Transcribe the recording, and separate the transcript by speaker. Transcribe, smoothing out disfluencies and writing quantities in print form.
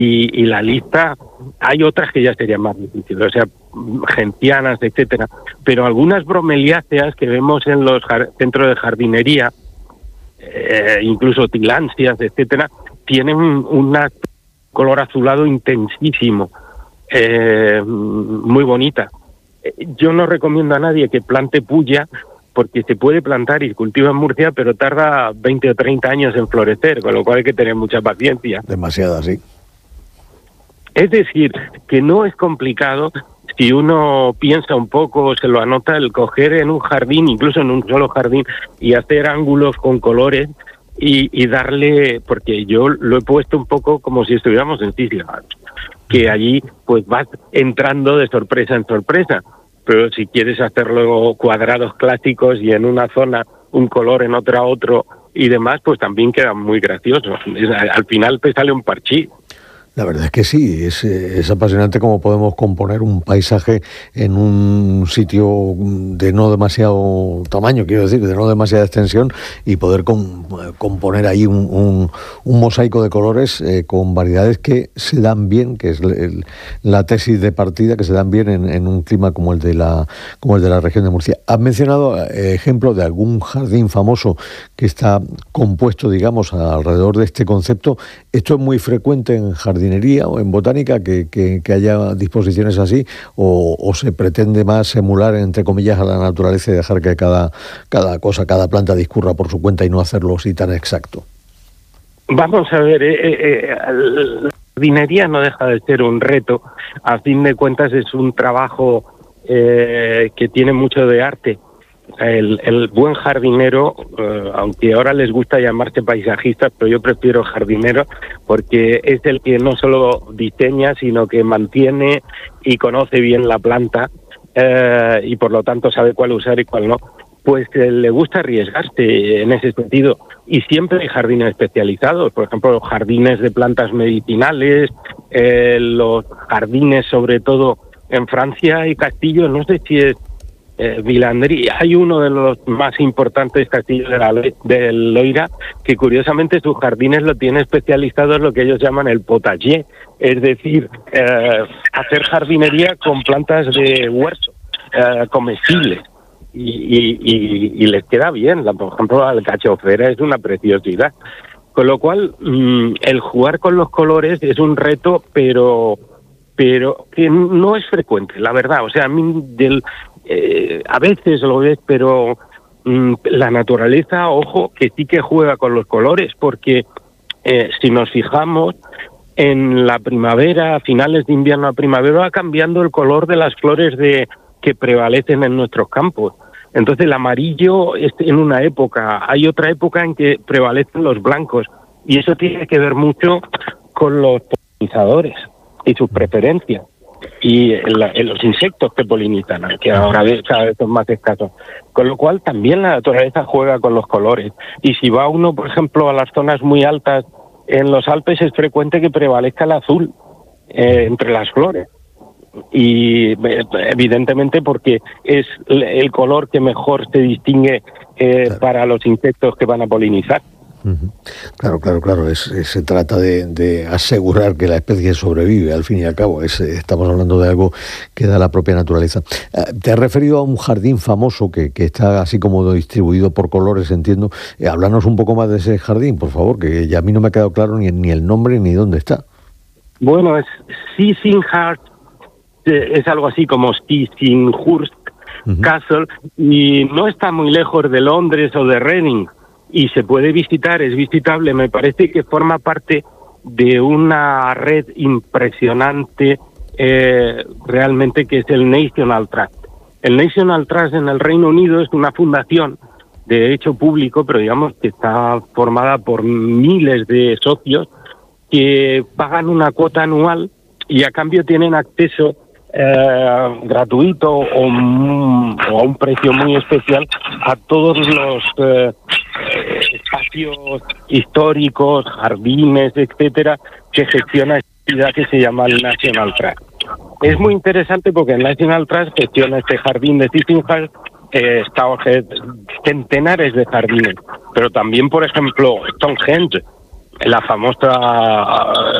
Speaker 1: y la lista, hay otras que ya serían más difíciles, o sea, gentianas, etcétera, pero algunas bromeliáceas que vemos en los centros de jardinería, incluso tilansias, etcétera, tienen un color azulado intensísimo, muy bonita. Yo no recomiendo a nadie que plante puya, porque se puede plantar y se cultiva en Murcia, pero tarda 20 o 30 años en florecer, con lo cual hay que tener mucha paciencia.
Speaker 2: Demasiada, sí.
Speaker 1: Es decir, que no es complicado si uno piensa un poco, se lo anota, el coger en un jardín, incluso en un solo jardín, y hacer ángulos con colores y darle, porque yo lo he puesto un poco como si estuviéramos en Sicilia, que allí pues vas entrando de sorpresa en sorpresa, pero si quieres hacerlo cuadrados clásicos y en una zona un color, en otra otro y demás, pues también queda muy gracioso. Al final te sale un parchís.
Speaker 2: La verdad es que sí, es apasionante cómo podemos componer un paisaje en un sitio de no demasiado tamaño, quiero decir, de no demasiada extensión, y poder componer ahí un mosaico de colores con variedades que se dan bien, que es la tesis de partida, que se dan bien en un clima como el de la región de Murcia. Has mencionado ejemplo de algún jardín famoso que está compuesto, digamos, alrededor de este concepto. ¿Esto es muy frecuente en jardinería o en botánica que haya disposiciones así, o se pretende más emular, entre comillas, a la naturaleza y dejar que cada planta discurra por su cuenta y no hacerlo así tan exacto?
Speaker 1: Vamos a ver, la jardinería no deja de ser un reto. A fin de cuentas es un trabajo que tiene mucho de arte. El buen jardinero, aunque ahora les gusta llamarse paisajistas, pero yo prefiero jardinero, porque es el que no solo diseña, sino que mantiene y conoce bien la planta, y por lo tanto sabe cuál usar y cuál no. Pues le gusta arriesgarse en ese sentido, y siempre hay jardines especializados, por ejemplo, los jardines de plantas medicinales, los jardines, sobre todo en Francia y Castillo, no sé si es Vilandri, hay uno de los más importantes castillos del Loira, que curiosamente sus jardines lo tiene especializado en lo que ellos llaman el potager, es decir, hacer jardinería con plantas de huerto, comestibles, y les queda bien. Por ejemplo, la alcachofera es una preciosidad, con lo cual el jugar con los colores es un reto, pero que no es frecuente, la verdad. O sea, a mí a veces lo ves, pero la naturaleza, ojo, que sí que juega con los colores, porque si nos fijamos, en la primavera, a finales de invierno a primavera, va cambiando el color de las flores que prevalecen en nuestros campos. Entonces el amarillo es en una época, hay otra época en que prevalecen los blancos, y eso tiene que ver mucho con los polinizadores y sus preferencias, y los insectos que polinizan, que ahora cada vez son más escasos. Con lo cual también la naturaleza juega con los colores. Y si va uno, por ejemplo, a las zonas muy altas en los Alpes, es frecuente que prevalezca el azul entre las flores. Y evidentemente porque es el color que mejor se distingue para los insectos que van a polinizar.
Speaker 2: Claro. Se trata de asegurar que la especie sobrevive, al fin y al cabo. Estamos hablando de algo que da la propia naturaleza. Te has referido a un jardín famoso que está así como distribuido por colores, entiendo. Háblanos un poco más de ese jardín, por favor, que ya a mí no me ha quedado claro ni el nombre ni dónde está.
Speaker 1: Bueno, es Sissinghurst, es algo así como Sissinghurst Castle, y no está muy lejos de Londres o de Reading. Y se puede visitar, es visitable. Me parece que forma parte de una red impresionante, realmente, que es el National Trust. El National Trust en el Reino Unido es una fundación de hecho público, pero digamos que está formada por miles de socios que pagan una cuota anual y a cambio tienen acceso gratuito o a un precio muy especial a todos los espacios históricos, jardines, etcétera, que gestiona esta entidad que se llama el National Trust. Es muy interesante porque el National Trust gestiona este jardín de Sissinghurst, centenares de jardines, pero también, por ejemplo, Stonehenge, la famosa